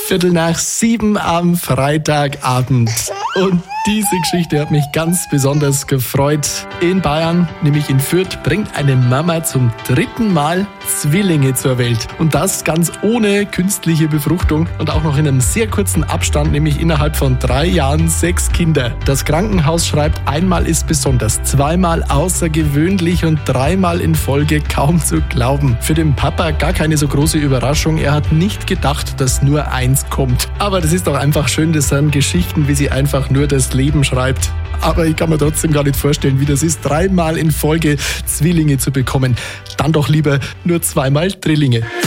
7:15 am Freitagabend. Und diese Geschichte hat mich ganz besonders gefreut. In Bayern, nämlich in Fürth, bringt eine Mama zum 3. Mal Zwillinge zur Welt. Und das ganz ohne künstliche Befruchtung und auch noch in einem sehr kurzen Abstand, nämlich innerhalb von 3 Jahren 6 Kinder. Das Krankenhaus schreibt, einmal ist besonders, 2-mal außergewöhnlich und 3-mal in Folge kaum zu glauben. Für den Papa gar keine so große Überraschung. Er hat nicht gedacht, dass nur 1 kommt. Aber das ist doch einfach schön, das sind Geschichten, wie sie einfach nur das Leben schreibt. Aber ich kann mir trotzdem gar nicht vorstellen, wie das ist, 3-mal in Folge Zwillinge zu bekommen. Dann doch lieber nur 2-mal Drillinge.